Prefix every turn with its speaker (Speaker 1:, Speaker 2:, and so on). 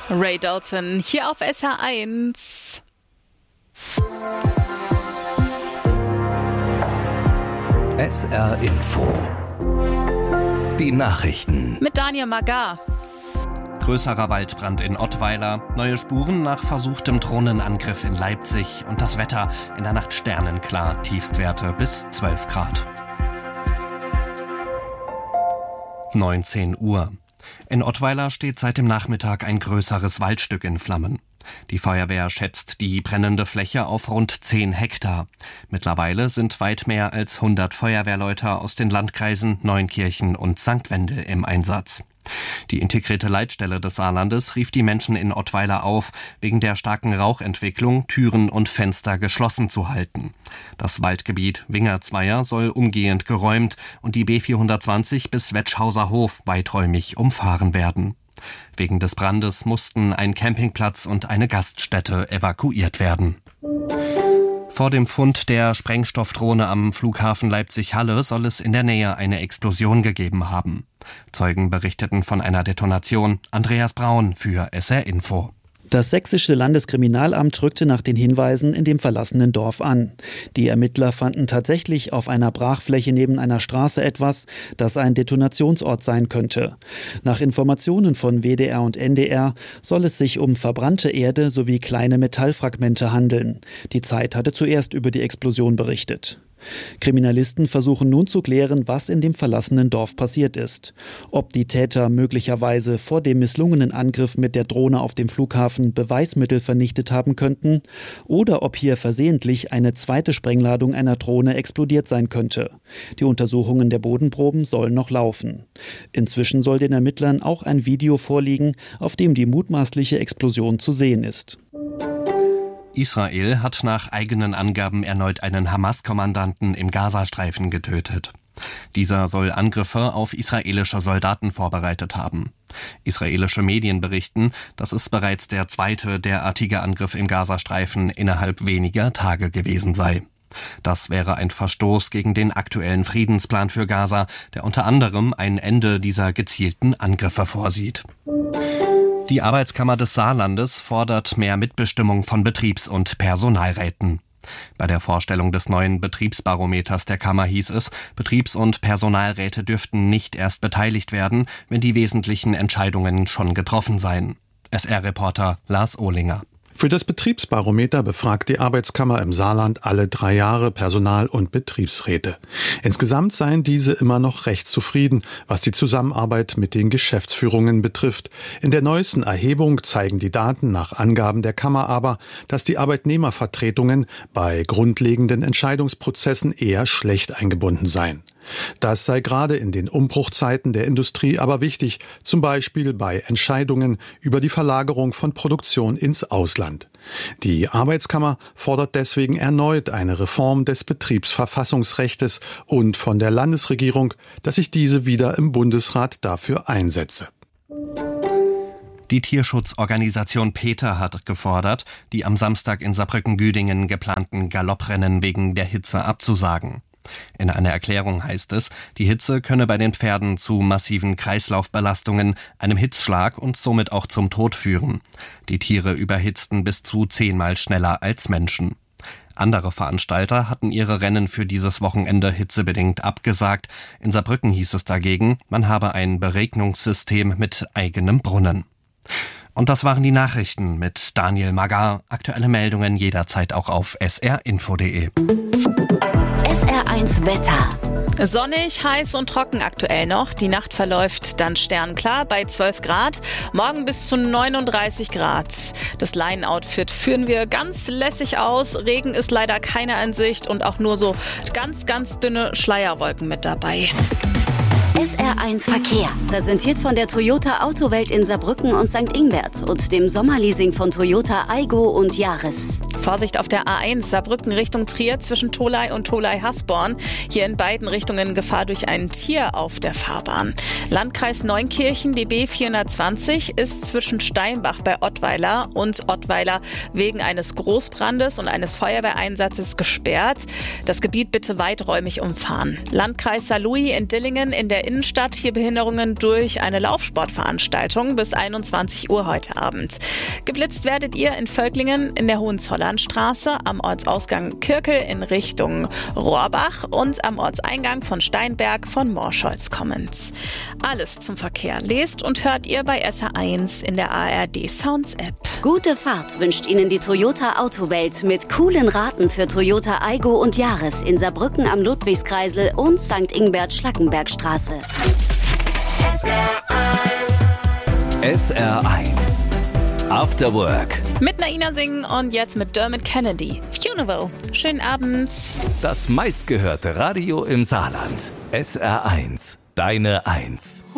Speaker 1: Ray Dalton hier auf SR1.
Speaker 2: SR Info. Die Nachrichten.
Speaker 1: Mit Daniel Magar.
Speaker 3: Größerer Waldbrand in Ottweiler, neue Spuren nach versuchtem Drohnenangriff in Leipzig und das Wetter in der Nacht sternenklar, Tiefstwerte bis 12 Grad. 19 Uhr. In Ottweiler steht seit dem Nachmittag ein größeres Waldstück in Flammen. Die Feuerwehr schätzt die brennende Fläche auf rund 10 Hektar. Mittlerweile sind weit mehr als 100 Feuerwehrleute aus den Landkreisen Neunkirchen und St. Wendel im Einsatz. Die integrierte Leitstelle des Saarlandes rief die Menschen in Ottweiler auf, wegen der starken Rauchentwicklung Türen und Fenster geschlossen zu halten. Das Waldgebiet Wingerzweier soll umgehend geräumt und die B420 bis Wetschhauser Hof weiträumig umfahren werden. Wegen des Brandes mussten ein Campingplatz und eine Gaststätte evakuiert werden. Vor dem Fund der Sprengstoffdrohne am Flughafen Leipzig-Halle soll es in der Nähe eine Explosion gegeben haben. Zeugen berichteten von einer Detonation. Andreas Braun für SR Info.
Speaker 4: Das sächsische Landeskriminalamt rückte nach den Hinweisen in dem verlassenen Dorf an. Die Ermittler fanden tatsächlich auf einer Brachfläche neben einer Straße etwas, das ein Detonationsort sein könnte. Nach Informationen von WDR und NDR soll es sich um verbrannte Erde sowie kleine Metallfragmente handeln. Die Zeit hatte zuerst über die Explosion berichtet. Kriminalisten versuchen nun zu klären, was in dem verlassenen Dorf passiert ist. Ob die Täter möglicherweise vor dem misslungenen Angriff mit der Drohne auf dem Flughafen Beweismittel vernichtet haben könnten oder ob hier versehentlich eine zweite Sprengladung einer Drohne explodiert sein könnte. Die Untersuchungen der Bodenproben sollen noch laufen. Inzwischen soll den Ermittlern auch ein Video vorliegen, auf dem die mutmaßliche Explosion zu sehen ist.
Speaker 3: Israel hat nach eigenen Angaben erneut einen Hamas-Kommandanten im Gazastreifen getötet. Dieser soll Angriffe auf israelische Soldaten vorbereitet haben. Israelische Medien berichten, dass es bereits der zweite derartige Angriff im Gazastreifen innerhalb weniger Tage gewesen sei. Das wäre ein Verstoß gegen den aktuellen Friedensplan für Gaza, der unter anderem ein Ende dieser gezielten Angriffe vorsieht. Die Arbeitskammer des Saarlandes fordert mehr Mitbestimmung von Betriebs- und Personalräten. Bei der Vorstellung des neuen Betriebsbarometers der Kammer hieß es, Betriebs- und Personalräte dürften nicht erst beteiligt werden, wenn die wesentlichen Entscheidungen schon getroffen seien. SR-Reporter Lars Ohlinger.
Speaker 5: Für das Betriebsbarometer befragt die Arbeitskammer im Saarland alle 3 Jahre Personal- und Betriebsräte. Insgesamt seien diese immer noch recht zufrieden, was die Zusammenarbeit mit den Geschäftsführungen betrifft. In der neuesten Erhebung zeigen die Daten nach Angaben der Kammer aber, dass die Arbeitnehmervertretungen bei grundlegenden Entscheidungsprozessen eher schlecht eingebunden seien. Das sei gerade in den Umbruchzeiten der Industrie aber wichtig, zum Beispiel bei Entscheidungen über die Verlagerung von Produktion ins Ausland. Die Arbeitskammer fordert deswegen erneut eine Reform des Betriebsverfassungsrechtes und von der Landesregierung, dass sich diese wieder im Bundesrat dafür einsetze.
Speaker 3: Die Tierschutzorganisation PETA hat gefordert, die am Samstag in Saarbrücken-Güdingen geplanten Galopprennen wegen der Hitze abzusagen. In einer Erklärung heißt es, die Hitze könne bei den Pferden zu massiven Kreislaufbelastungen, einem Hitzschlag und somit auch zum Tod führen. Die Tiere überhitzten bis zu 10-mal schneller als Menschen. Andere Veranstalter hatten ihre Rennen für dieses Wochenende hitzebedingt abgesagt. In Saarbrücken hieß es dagegen, man habe ein Beregnungssystem mit eigenem Brunnen. Und das waren die Nachrichten mit Daniel Magar. Aktuelle Meldungen jederzeit auch auf srinfo.de.
Speaker 6: SR1 Wetter.
Speaker 1: Sonnig, heiß und trocken aktuell noch. Die Nacht verläuft dann sternklar bei 12 Grad. Morgen bis zu 39 Grad. Das Line-Outfit führen wir ganz lässig aus. Regen ist leider keine Ansicht und auch nur so ganz, ganz dünne Schleierwolken mit dabei.
Speaker 6: SR1 Verkehr, präsentiert von der Toyota Autowelt in Saarbrücken und St. Ingbert und dem Sommerleasing von Toyota Aygo und Yaris.
Speaker 1: Vorsicht auf der A1 Saarbrücken Richtung Trier zwischen Tholey und Tholey-Hasborn. Hier in beiden Richtungen Gefahr durch ein Tier auf der Fahrbahn. Landkreis Neunkirchen, die B420, ist zwischen Steinbach bei Ottweiler und Ottweiler wegen eines Großbrandes und eines Feuerwehreinsatzes gesperrt. Das Gebiet bitte weiträumig umfahren. Landkreis Saarlouis in Dillingen in der Innenstadt hier Behinderungen durch eine Laufsportveranstaltung bis 21 Uhr heute Abend. Geblitzt werdet ihr in Völklingen in der Hohenzollernstraße, am Ortsausgang Kirkel in Richtung Rohrbach und am Ortseingang von Steinberg von Morscholz kommend. Alles zum Verkehr lest und hört ihr bei SR1 in der ARD Sounds App.
Speaker 6: Gute Fahrt wünscht Ihnen die Toyota Autowelt mit coolen Raten für Toyota Aygo und Yaris in Saarbrücken am Ludwigskreisel und St. Ingbert-Schlackenbergstraße.
Speaker 2: SR1 After Work.
Speaker 1: Mit Naina Singh und jetzt mit Dermot Kennedy. Funeral. Schönen Abend.
Speaker 2: Das meistgehörte Radio im Saarland. SR1, deine Eins.